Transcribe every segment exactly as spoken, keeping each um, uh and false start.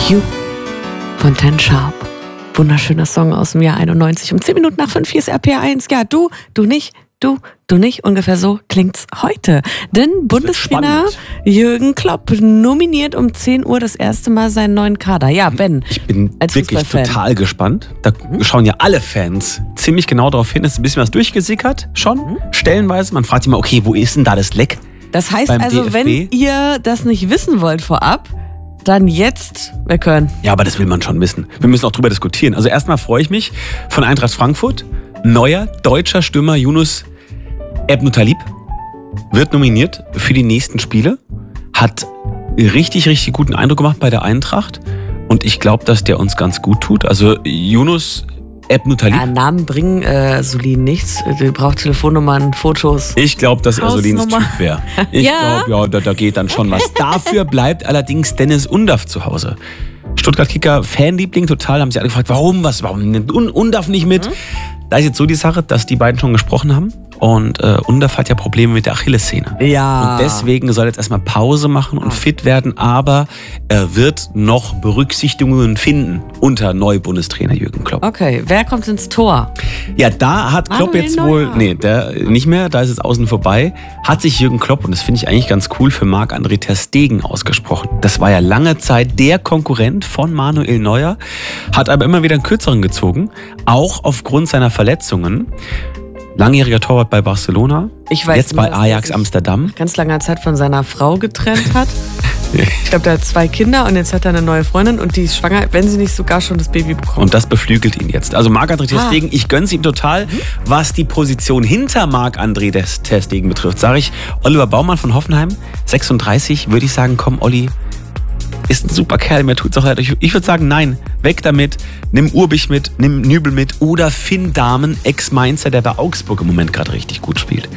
You von Ten Sharp. Wunderschöner Song aus dem Jahr einundneunzig. Um zehn Minuten nach fünf, hier ist R P R eins. Ja, du, du nicht, du, du nicht. Ungefähr so klingt's heute. Denn Bundestrainer Jürgen Klopp nominiert um zehn Uhr das erste Mal seinen neuen Kader. Ja, Ben, ich bin als wirklich total gespannt. Da schauen ja alle Fans ziemlich genau darauf hin. Es ist ein bisschen was durchgesickert schon, mhm. stellenweise. Man fragt sich mal, okay, wo ist denn da das Leck? Das heißt beim also, D F B? Wenn ihr das nicht wissen wollt vorab, dann jetzt weghören. Ja, aber das will man schon wissen. Wir müssen auch drüber diskutieren. Also erstmal freue ich mich von Eintracht Frankfurt. Neuer deutscher Stürmer Yunus Ebnutalib wird nominiert für die nächsten Spiele. Hat richtig, richtig guten Eindruck gemacht bei der Eintracht. Und ich glaube, dass der uns ganz gut tut. Also Yunus Ebnutalib. Ja, Namen bringen äh, Solin nichts. Du brauchst Telefonnummern, Fotos. Ich glaube, dass er Solins Typ wäre. Ich Ja. glaube, ja, da, da geht dann schon was. Dafür bleibt allerdings Dennis Undaff zu Hause. Stuttgart-Kicker, Fanliebling total, haben sie alle gefragt, warum, was, warum nimmt Undaff nicht mit? Mhm. Da ist jetzt so die Sache, dass die beiden schon gesprochen haben. Und äh, Undaff hat ja Probleme mit der Achillessehne. Ja. Und deswegen soll er jetzt erstmal Pause machen und fit werden. Aber er wird noch Berücksichtigungen finden unter Neubundestrainer Jürgen Klopp. Okay, wer kommt ins Tor? Ja, da hat Klopp Manuel jetzt Neuer. wohl, nee, der nicht mehr, da ist es außen vorbei, hat sich Jürgen Klopp, und das finde ich eigentlich ganz cool, für Marc-André ter Stegen ausgesprochen. Das war ja lange Zeit der Konkurrent von Manuel Neuer, hat aber immer wieder einen kürzeren gezogen, auch aufgrund seiner Verletzungen. Langjähriger Torwart bei Barcelona, Ich weiß jetzt nur, bei dass Ajax er sich Amsterdam. ganz langer Zeit von seiner Frau getrennt hat. Ich glaube, der hat zwei Kinder und jetzt hat er eine neue Freundin und die ist schwanger, wenn sie nicht sogar schon das Baby bekommt. Und das beflügelt ihn jetzt. Also Marc-André ter Ah. Stegen, ich gönn's ihm total. Was die Position hinter Marc-André ter Stegen betrifft, sage ich, Oliver Baumann von Hoffenheim, sechsunddreißig, würde ich sagen, komm Olli, ist ein super Kerl, mir tut's auch leid. Ich, ich würde sagen, nein, weg damit, nimm Urbich mit, nimm Nübel mit oder Finn Dahmen, Ex-Mainzer, der bei Augsburg im Moment gerade richtig gut spielt.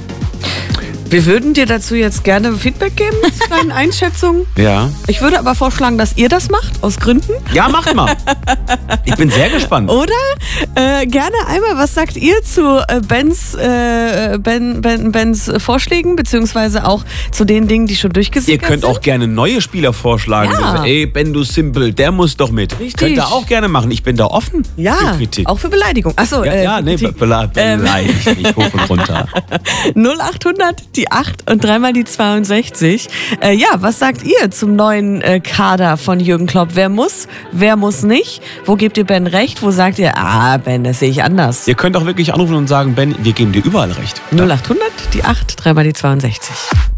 Wir würden dir dazu jetzt gerne Feedback geben zu deinen Einschätzungen. Ja. Ich würde aber vorschlagen, dass ihr das macht, aus Gründen. Ja, macht mal. Ich bin sehr gespannt. Oder äh, gerne einmal, was sagt ihr zu äh, Bens, äh, ben, ben, Bens Vorschlägen, beziehungsweise auch zu den Dingen, die schon Ihr durchgesickert könnt sind? auch gerne neue Spieler vorschlagen. Ja. Also, ey, Ben, du Simpel, der muss doch mit. Richtig. Könnt ihr auch gerne machen. Ich bin da offen Ja, für Kritik. auch für Beleidigung. Achso, Ja, äh, ja, nee, Kritik. be- be- Ähm. beleidigt nicht hoch und runter. null achthundert, die acht und dreimal die zweiundsechzig. Äh, ja, was sagt ihr zum neuen äh, Kader von Jürgen Klopp? Wer muss, wer muss nicht? Wo gebt ihr Ben recht? Wo sagt ihr, ah, Ben, das sehe ich anders? Ihr könnt auch wirklich anrufen und sagen, Ben, wir geben dir überall recht. null achthundert, die acht, dreimal die zweiundsechzig.